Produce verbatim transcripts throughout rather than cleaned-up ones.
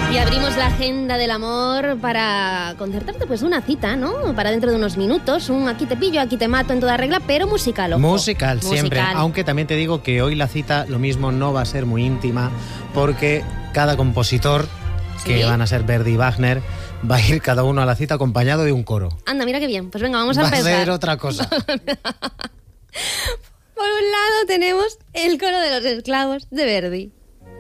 Y abrimos la agenda del amor para concertarte pues una cita, ¿no? Para dentro de unos minutos, un aquí te pillo, aquí te mato en toda regla, pero musical, ojo. Musical, siempre. Musical. Aunque también te digo que hoy la cita lo mismo no va a ser muy íntima, porque cada compositor, ¿Sí? que van a ser Verdi y Wagner, va a ir cada uno a la cita acompañado de un coro. Anda, mira qué bien. Pues venga, vamos a va empezar. Va a ser otra cosa. Por un lado tenemos el coro de los esclavos de Verdi.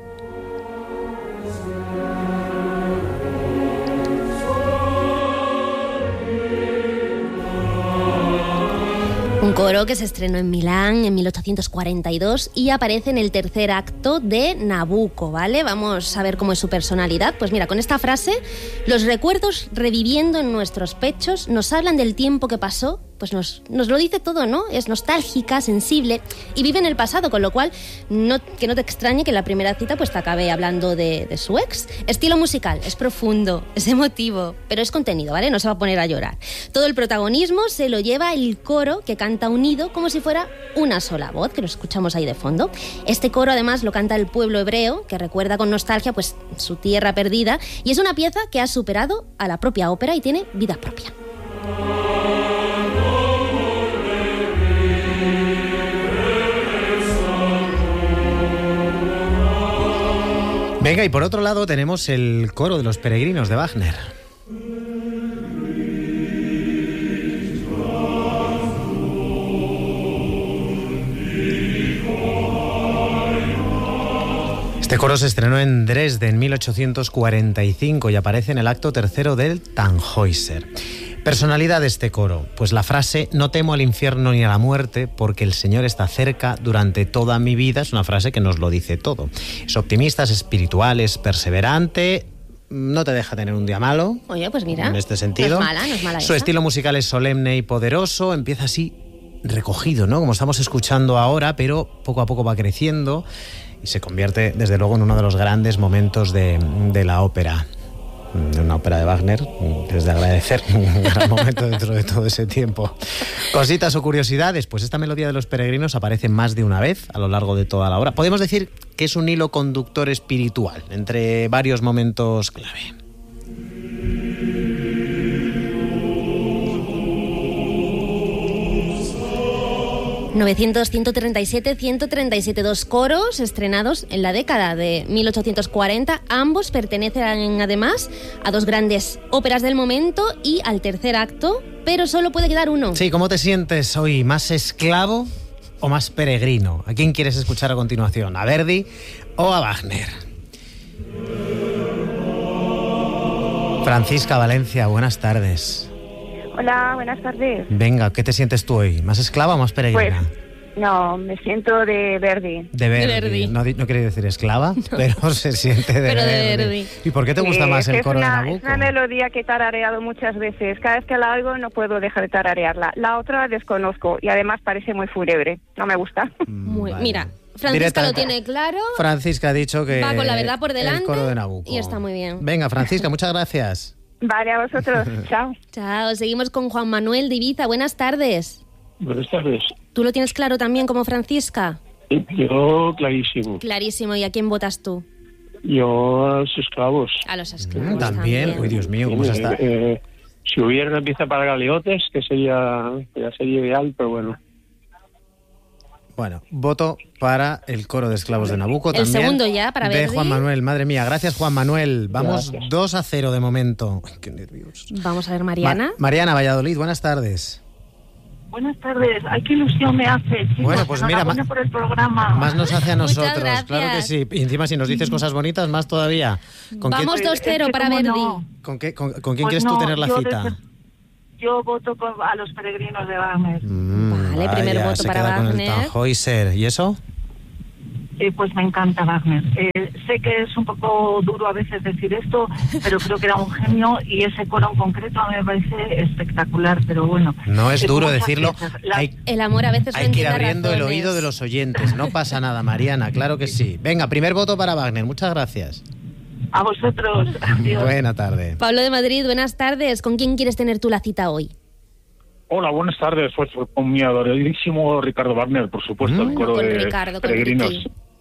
Un coro que se estrenó en Milán en mil ochocientos cuarenta y dos y aparece en el tercer acto de Nabucco, ¿vale? Vamos a ver cómo es su personalidad. Pues mira, con esta frase, los recuerdos reviviendo en nuestros pechos nos hablan del tiempo que pasó, pues nos, nos lo dice todo, ¿no? Es nostálgica, sensible y vive en el pasado, con lo cual no, que no te extrañe que en la primera cita pues te acabe hablando de, de su ex. Estilo musical, es profundo, es emotivo, pero es contenido, ¿vale? No se va a poner a llorar. Todo el protagonismo se lo lleva el coro, que canta unido como si fuera una sola voz, que lo escuchamos ahí de fondo. Este coro además lo canta el pueblo hebreo, que recuerda con nostalgia pues su tierra perdida, y es una pieza que ha superado a la propia ópera y tiene vida propia. Venga, y por otro lado tenemos el coro de los peregrinos de Wagner. Este coro se estrenó en Dresde en mil ochocientos cuarenta y cinco y aparece en el acto tercero del Tannhäuser. Personalidad de este coro, pues la frase "no temo al infierno ni a la muerte porque el Señor está cerca durante toda mi vida" es una frase que nos lo dice todo. Es optimista, es espiritual, es perseverante, no te deja tener un día malo. Oye, pues mira, en este sentido. no es mala, no es mala Su esa. estilo musical es solemne y poderoso, empieza así recogido, ¿no? Como estamos escuchando ahora, pero poco a poco va creciendo y se convierte desde luego en uno de los grandes momentos de, de la ópera. De una ópera de Wagner, que es de agradecer, un gran momento dentro de todo ese tiempo. Cositas o curiosidades, pues esta melodía de los peregrinos aparece más de una vez a lo largo de toda la obra. Podemos decir que es un hilo conductor espiritual entre varios momentos clave. novecientos, ciento treinta y siete, ciento treinta y siete, dos coros estrenados en la década de mil ochocientos cuarenta. Ambos pertenecen además a dos grandes óperas del momento y al tercer acto, pero solo puede quedar uno. Sí, ¿cómo te sientes hoy? ¿Más esclavo o más peregrino? ¿A quién quieres escuchar a continuación? ¿A Verdi o a Wagner? Francisca Valencia, buenas tardes. Hola, buenas tardes. Venga, ¿qué te sientes tú hoy? ¿Más esclava o más peregrina? Pues, no, me siento de Verdi. De Verdi. De Verdi. No, no quiere decir esclava, no. Pero se siente de, pero Verdi. de Verdi. ¿Y por qué te gusta Sí, más el es coro una, de Nabucco? Es una melodía que he tarareado muchas veces. Cada vez que la oigo no puedo dejar de tararearla. La otra desconozco y además parece muy fúnebre. No me gusta. Muy, Vale. Mira, Francisca Directa. lo tiene claro. Francisca ha dicho que Va con la verdad por delante el coro de Nabucco. y está muy bien. Venga, Francisca, muchas gracias. Vale, a vosotros. Chao. Chao, seguimos con Juan Manuel de Ibiza. Buenas tardes. Buenas tardes. ¿Tú lo tienes claro también como Francisca? Yo, clarísimo. Clarísimo. ¿Y a quién votas tú? Yo a los esclavos. A los esclavos Mm, también. Uy, Dios mío, ¿cómo se está? Eh, eh, si hubiera una pieza para galeotes, que sería, ya sería ideal, pero bueno. Bueno, voto para el coro de esclavos de Nabucco. El también segundo ya, para de Verdi. Juan Manuel. Madre mía, gracias Juan Manuel. Vamos Gracias. dos a cero de momento. Ay, qué nervios. Vamos a ver, Mariana. Ma- Mariana Valladolid, buenas tardes. Buenas tardes. Ay, qué ilusión me hace, chicos. Bueno, pues mira, Enhorabuena ma- por el programa. Más nos hace a Muchas nosotros, gracias. claro que sí. Y encima si nos dices cosas bonitas, más todavía. ¿Con Vamos quién, dos cero Es que para cómo Verdi. no. con qué- con- con quién Pues quieres tú no, tener la yo cita? desde- Yo voto con- a los peregrinos de Wagner. Mm, Vale, primer voto se para queda con el Wagner. Tannhäuser. ¿Y eso? Eh, pues me encanta Wagner. Eh, sé que es un poco duro a veces decir esto, pero creo que era un genio y ese coro en concreto a mí me parece espectacular, pero bueno. No es Eh, duro muchas decirlo. piezas. La- Hay, El amor a veces no hay que ir entiende abriendo el razones. oído de los oyentes. No pasa nada, Mariana, claro que sí. Venga, primer voto para Wagner. Muchas gracias. A vosotros. Adiós. Buena tarde. Pablo de Madrid, buenas tardes. ¿Con quién quieres tener tú la cita hoy? Hola, buenas tardes. Pues con mi adoradísimo Ricardo Wagner, por supuesto, Mm. el coro Con de Ricardo, con peregrinos. Ricky.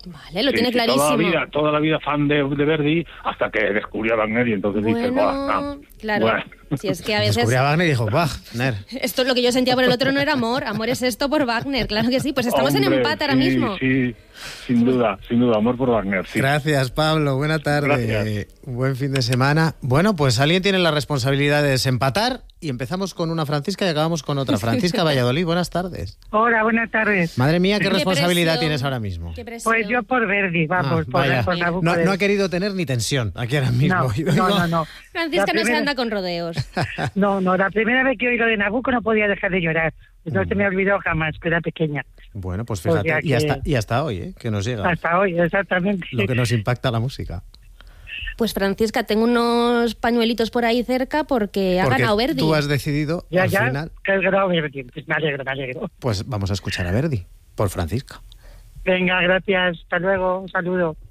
Vale, lo Sí, tiene sí, clarísimo. Toda la vida, toda la vida fan de, de Verdi, hasta que descubrió a Wagner y entonces Bueno, dice, "Buah, no". claro. Bueno. Si es que a veces... Descubrí a Wagner y dijo, Wagner. Esto es lo que yo sentía por el otro, no era amor. Amor es esto por Wagner, claro que sí. Pues estamos en Hombre, empate ahora sí, mismo. Sí, sin duda, sin duda, amor por Wagner, sí. Gracias, Pablo. Buena tarde. Gracias. Un buen fin de semana. Bueno, pues alguien tiene la responsabilidad de desempatar y empezamos con una Francisca y acabamos con otra. Francisca Valladolid, buenas tardes. Hola, buenas tardes. Madre mía, qué, Qué responsabilidad presión. tienes ahora mismo. Qué presión. Pues yo por Verdi, vamos, Ah, por, vaya. por Nabucco no, de- no ha querido tener ni tensión aquí ahora mismo. No, no, no, no. Francisca La no se primera- anda con rodeos. No, no, la primera vez que oí lo de Nabucco no podía dejar de llorar. No se me ha olvidado jamás, que era pequeña. Bueno, pues O sea fíjate, y, que- hasta, y hasta hoy, ¿eh? Que nos llega Hasta hoy, exactamente. lo que nos impacta la música. Pues Francisca, tengo unos pañuelitos por ahí cerca porque ha Porque ganado Verdi. tú has decidido, Ya, al ya, final, que has grabado Verdi. Pues me alegro, me alegro. pues vamos a escuchar a Verdi, por Francisca. Venga, gracias. Hasta luego. Un saludo.